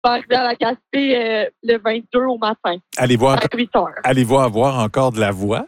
va arriver à la Gaspé le 22 au matin. À 8 heures. Allez-vous avoir encore de la voix?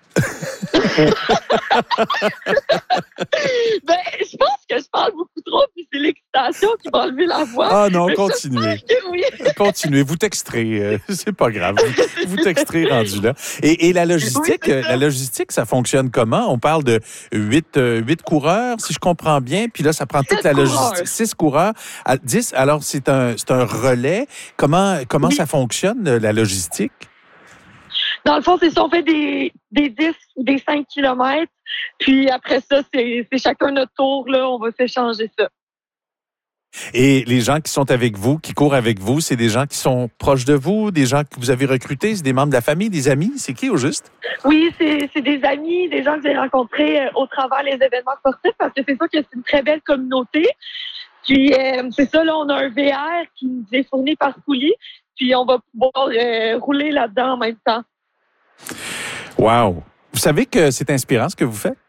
Je pense que je parle beaucoup trop, puis c'est l'excitation qui va enlever la voix. Ah non, continuez. Oui. Continuez, vous texterez, c'est pas grave. Vous texterez rendu là. Et la logistique, ça fonctionne comment? On parle de 8 coureurs, si je comprends bien, puis là, ça prend toute la logistique. 6 coureurs, 10. Alors, c'est un relais. Comment ça fonctionne, la logistique? Dans le fond, c'est ça, on fait des 10 ou des 5 kilomètres. Puis après ça, c'est chacun notre tour, là, on va s'échanger ça. Et les gens qui sont avec vous, qui courent avec vous, c'est des gens qui sont proches de vous, des gens que vous avez recrutés, c'est des membres de la famille, des amis? C'est qui au juste? Oui, c'est des amis, des gens que j'ai rencontrés au travers les événements sportifs, parce que c'est sûr que c'est une très belle communauté. Puis c'est ça, là, on a un VR qui nous est fourni par Scouly, puis on va pouvoir rouler là-dedans en même temps. Wow! Vous savez que c'est inspirant ce que vous faites?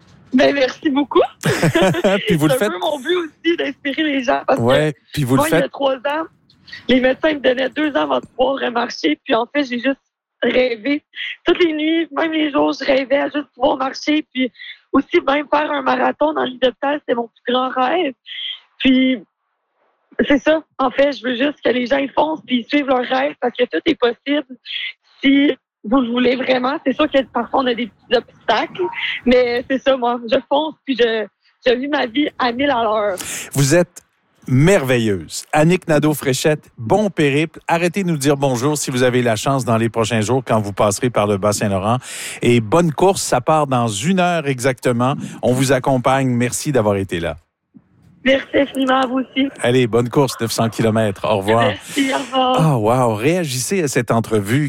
Merci beaucoup. Puis vous le faites. C'est un peu mon but aussi d'inspirer les gens. Parce que puis vous moi, le faites. Il y a 3 ans, les médecins me donnaient 2 ans avant de pouvoir marcher. Puis en fait, j'ai juste rêvé. Toutes les nuits, même les jours, je rêvais à juste pouvoir marcher. Puis aussi, même faire un marathon dans l'île d'hôpital, c'est mon plus grand rêve. Puis c'est ça. En fait, je veux juste que les gens ils foncent puis ils suivent leur rêve parce que tout est possible si vous le voulez vraiment. C'est sûr que parfois on a des petits obstacles, mais c'est ça, moi, je fonce puis je vis ma vie à 1000 à l'heure. Vous êtes merveilleuse. Annick Nadeau-Fréchette, bon périple. Arrêtez de nous dire bonjour si vous avez la chance dans les prochains jours quand vous passerez par le Bas-Saint-Laurent. Et bonne course, ça part dans 1 heure exactement. On vous accompagne. Merci d'avoir été là. Merci infiniment à vous aussi. Allez, bonne course, 900 km. Au revoir. Merci, au revoir. Ah, wow. Réagissez à cette entrevue.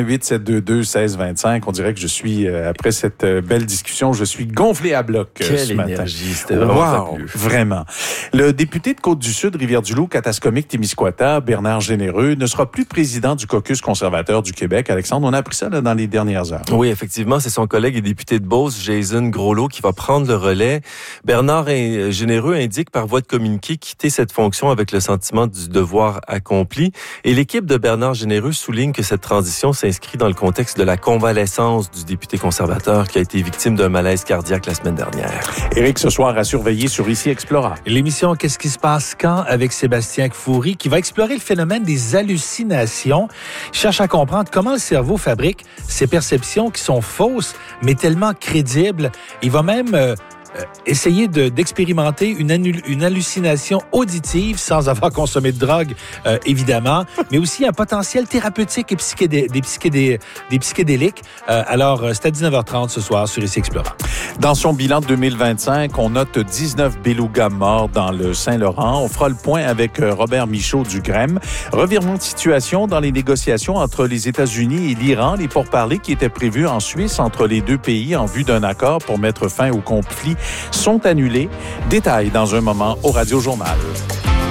88-722-1625. On dirait que je suis, après cette belle discussion, je suis gonflé à bloc ce matin. Énergie, c'était vraiment fabuleux. Vraiment. Le député de Côte-du-Sud, Rivière-du-Loup, Katascomique, Témiscouata, Bernard Généreux, ne sera plus président du caucus conservateur du Québec. Alexandre, on a appris ça là, dans les dernières heures. Oui, effectivement, c'est son collègue et député de Beauce, Jason Groslot, qui va prendre le relais. Bernard Généreux indique par voie de communiqué quitter cette fonction avec le sentiment du devoir accompli. Et l'équipe de Bernard Généreux souligne que cette transition s'inscrit dans le contexte de la convalescence du député conservateur qui a été victime d'un malaise cardiaque la semaine dernière. Éric, ce soir, à surveiller sur Ici Explora. L'émission Qu'est-ce qui se passe quand avec Sébastien Kfouri qui va explorer le phénomène des hallucinations. Il cherche à comprendre comment le cerveau fabrique ces perceptions qui sont fausses mais tellement crédibles. Il va même essayer d'expérimenter une hallucination auditive sans avoir consommé de drogue, évidemment, mais aussi un potentiel thérapeutique et des psychédéliques. Alors, c'est à 19h30 ce soir sur Ici Explora. Dans son bilan de 2025, on note 19 belugas morts dans le Saint-Laurent. On fera le point avec Robert Michaud du GREM. Revirement de situation dans les négociations entre les États-Unis et l'Iran. Les pourparlers qui étaient prévus en Suisse entre les deux pays en vue d'un accord pour mettre fin au conflit sont annulés. Détails dans un moment au Radio Journal.